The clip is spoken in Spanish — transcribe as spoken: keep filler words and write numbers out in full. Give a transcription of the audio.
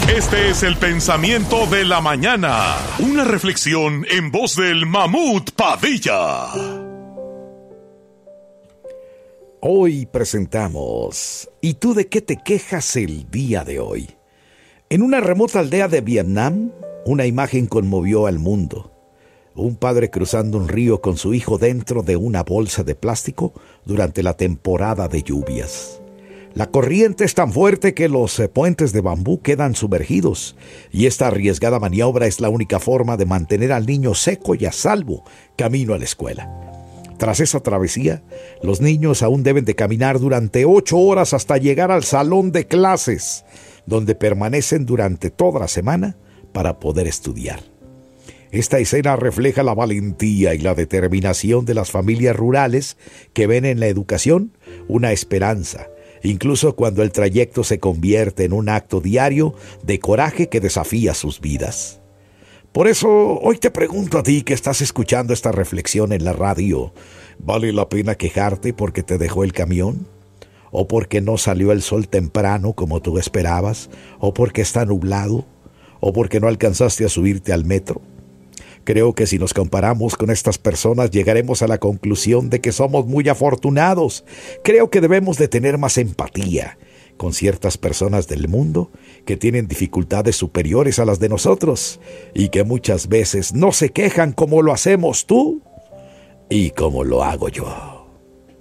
Este es el pensamiento de la mañana. Una reflexión en voz del Mamut Padilla. Hoy presentamos ¿Y tú de qué te quejas el día de hoy? En una remota aldea de Vietnam, una imagen conmovió al mundo. Un padre cruzando un río con su hijo dentro de una bolsa de plástico durante la temporada de lluvias. La corriente es tan fuerte que los puentes de bambú quedan sumergidos, y esta arriesgada maniobra es la única forma de mantener al niño seco y a salvo camino a la escuela. Tras esa travesía, los niños aún deben de caminar durante ocho horas hasta llegar al salón de clases, donde permanecen durante toda la semana para poder estudiar. Esta escena refleja la valentía y la determinación de las familias rurales que ven en la educación una esperanza, incluso cuando el trayecto se convierte en un acto diario de coraje que desafía sus vidas. Por eso, hoy te pregunto a ti que estás escuchando esta reflexión en la radio, ¿vale la pena quejarte porque te dejó el camión? ¿O porque no salió el sol temprano como tú esperabas? ¿O porque está nublado? ¿O porque no alcanzaste a subirte al metro? Creo que si nos comparamos con estas personas llegaremos a la conclusión de que somos muy afortunados. Creo que debemos de tener más empatía con ciertas personas del mundo que tienen dificultades superiores a las de nosotros y que muchas veces no se quejan como lo hacemos tú y como lo hago yo.